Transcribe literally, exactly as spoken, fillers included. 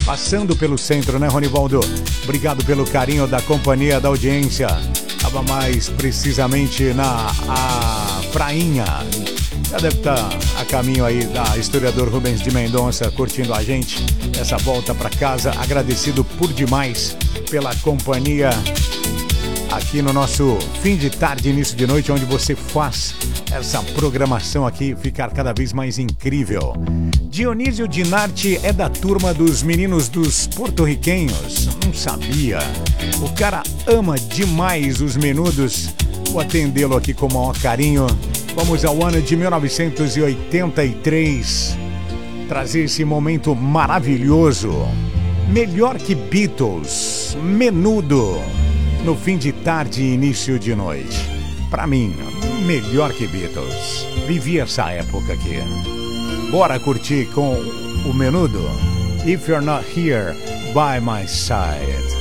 Passando pelo centro, né, Ronivaldo? Obrigado pelo carinho da companhia, da audiência. Estava mais precisamente na a prainha. Já deve estar a caminho aí da historiador Rubens de Mendonça curtindo a gente. Essa volta para casa. Agradecido por demais pela companhia aqui no nosso fim de tarde, início de noite, onde você faz essa programação aqui ficar cada vez mais incrível. Dionísio Dinarte é da turma dos meninos dos porto-riquenhos. Não sabia. O cara ama demais os menudos. Vou atendê-lo aqui com o maior carinho. Vamos ao ano de mil novecentos e oitenta e três. Trazer esse momento maravilhoso. Melhor que Beatles. Menudo. No fim de tarde e início de noite. Pra mim, melhor que Beatles. Vivi essa época aqui. Bora curtir com o Menudo. If You're Not Here by My Side.